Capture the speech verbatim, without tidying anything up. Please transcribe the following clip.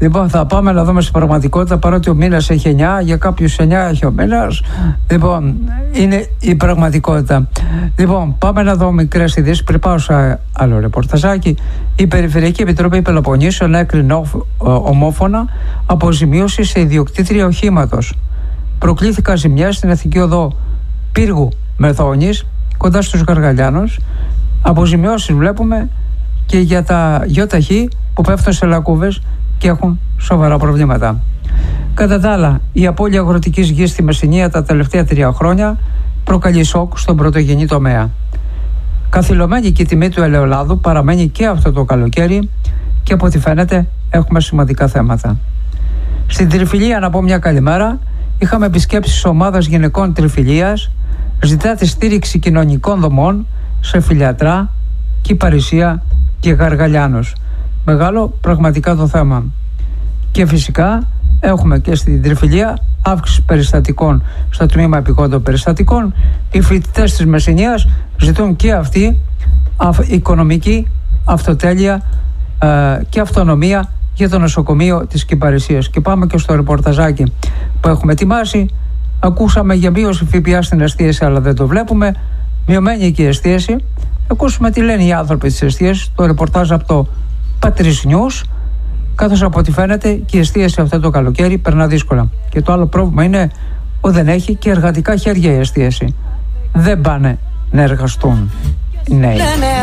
Λοιπόν, θα πάμε να δούμε στην πραγματικότητα, παρότι ο μήνας έχει εννιά, για κάποιους εννιά έχει ο μήνας. Λοιπόν, είναι η πραγματικότητα. Λοιπόν, πάμε να δούμε μικρές ειδήσεις. Πριν πάω σε άλλο ρεπορταζάκι, η Περιφερειακή Επιτροπή Πελοποννήσου έκρινε ομόφωνα αποζημίωση σε ιδιοκτήτρια οχήματος. Προκλήθηκαν ζημιές στην Εθνική Οδό Πύργου Μεθόνης, κοντά στους Γαργαλιάνους. Αποζημιώσεις βλέπουμε και για τα γιοταχή που πέφτουν σε λακκούβες και έχουν σοβαρά προβλήματα. Κατά τα άλλα, η απώλεια αγροτικής γης στη Μεσσηνία τα τελευταία τρία χρόνια προκαλεί σοκ στον πρωτογενή τομέα. Καθυλωμένη και η τιμή του ελαιολάδου παραμένει και αυτό το καλοκαίρι και από ό,τι φαίνεται έχουμε σημαντικά θέματα. Στην Τριφυλία, να πω μια καλημέρα, είχαμε επισκέψεις ομάδας γυναικών Τριφυλίας, ζητά τη στήριξη κοινωνικών δομών σε Φιλιατρά, Κυπαρισία και Γαργαλιάνους. Μεγάλο πραγματικά το θέμα. Και φυσικά έχουμε και στην Τριφυλία αύξηση περιστατικών στο τμήμα επικόντων περιστατικών. Οι φοιτητές της Μεσσηνίας ζητούν και αυτοί οικονομική αυτοτέλεια ε, και αυτονομία για το νοσοκομείο της Κυπαρισίας. Και πάμε και στο ρεπορταζάκι που έχουμε ετοιμάσει. Ακούσαμε για μείωση ΦΠΑ στην εστίαση, αλλά δεν το βλέπουμε. Μειωμένη και η εστίαση. Ακούσουμε τι λένε οι άνθρωποι της εστίασης. Το ρεπορτάζ από το Πατρίς Νιούς. Καθώς από ό,τι φαίνεται και η εστίαση αυτό το καλοκαίρι περνά δύσκολα. Και το άλλο πρόβλημα είναι ότι δεν έχει και εργατικά χέρια η εστίαση. Δεν πάνε να εργαστούν οι νέοι.